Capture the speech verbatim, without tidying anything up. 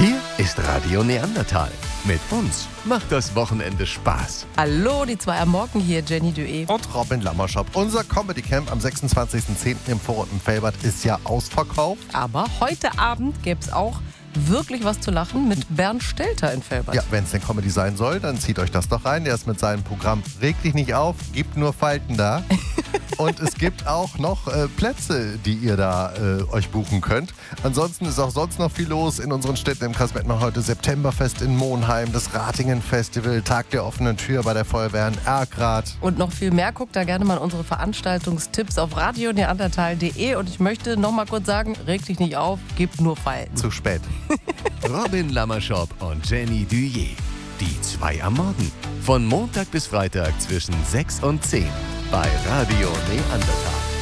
Hier ist Radio Neandertal. Mit uns macht das Wochenende Spaß. Hallo, die zwei am Morgen hier, Jenny Dué. Und Robin Lammerschop. Unser Comedy Camp am sechsundzwanzigsten zehnten im Vorort im Felbert ist ja ausverkauft. Aber heute Abend gäbe es auch wirklich was zu lachen mit Bernd Stelter in Felbert. Ja, wenn es denn Comedy sein soll, dann zieht euch das doch rein. Der ist mit seinem Programm Reg dich nicht auf, gibt nur Falten da. Und es gibt auch noch äh, Plätze, die ihr da äh, euch buchen könnt. Ansonsten ist auch sonst noch viel los in unseren Städten. Im Kreis Mettmann heute Septemberfest in Monheim, das Ratingen-Festival, Tag der offenen Tür bei der Feuerwehr in Erkrath. Und noch viel mehr, guckt da gerne mal unsere Veranstaltungstipps auf radio neandertal punkt de. Und ich möchte noch mal kurz sagen, reg dich nicht auf, gib nur Falten. Zu spät. Robin Lammerschop und Jenny Dué. Die zwei am Morgen. Von Montag bis Freitag zwischen sechs und zehn bei Radio Neandertal.